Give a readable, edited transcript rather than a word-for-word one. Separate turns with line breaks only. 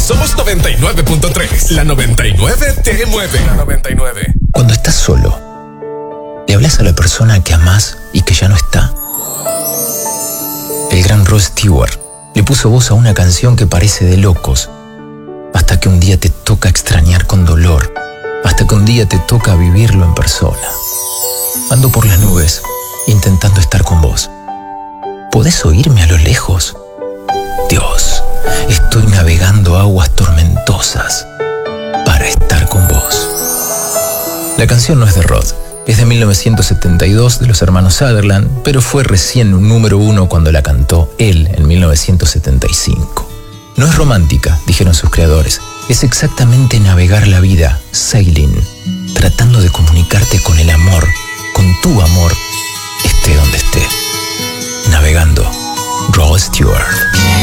somos 99.3. La 99 te mueve. La 99.
Cuando estás solo, le hablas a la persona que amás y que ya no está. El gran Rod Stewart le puso voz a una canción que parece de locos, hasta que un día te toca extrañar con dolor, hasta que un día te toca vivirlo en persona. Ando por las nubes, intentando estar con vos. ¿Podés oírme a lo lejos? Dios, estoy navegando aguas tormentosas para estar con vos. La canción no es de Rod, es de 1972 de los hermanos Sutherland, pero fue recién un número 1 cuando la cantó él en 1975. No es romántica, dijeron sus creadores, es exactamente navegar la vida, sailing, tratando de comunicarte con el amor, con tu amor, esté donde esté. Navegando, Rod Stewart.